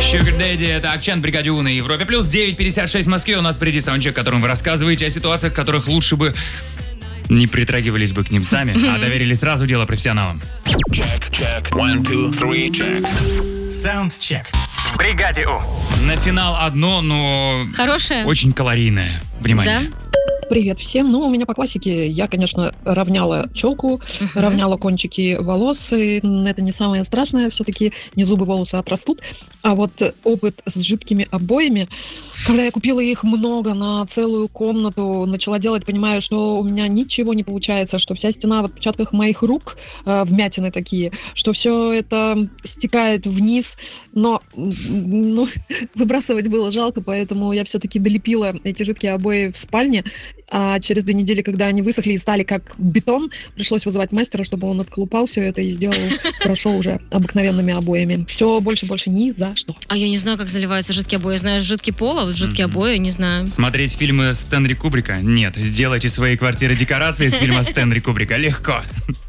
Sugar Daddy, это Акчан, бригаде У на Европе. Плюс 9:56 в Москве. У нас впереди саундчек, в котором вы рассказываете о ситуациях, в которых лучше бы не притрагивались бы к ним сами, а доверили сразу дело профессионалам. Check. 1, 2, 3, check. Саундчек. В бригаде У. На финал одно, но Хорошее? очень калорийное. Внимание. Да? Привет всем. Ну, у меня по классике, я, конечно, равняла челку, равняла кончики волос. И это не самое страшное, все-таки не зубы, волосы отрастут. А вот опыт с жидкими обоями, когда я купила их много на целую комнату, начала делать, понимаю, что у меня ничего не получается, что вся стена в отпечатках моих рук, вмятины такие, что все это стекает вниз, но выбрасывать было жалко, поэтому я все-таки долепила эти жидкие обои в спальне. А через 2 недели, когда они высохли и стали как бетон, пришлось вызывать мастера, чтобы он отколупал все это и сделал хорошо уже обыкновенными обоями. Все больше ни за что. А я не знаю, как заливаются жидкие обои. Я знаю жидкий пол, а вот жидкие обои не знаю. Смотреть фильмы Стэнли Кубрика? Нет. Сделайте свои квартиры декорации из фильма Стэнли Кубрика. Легко.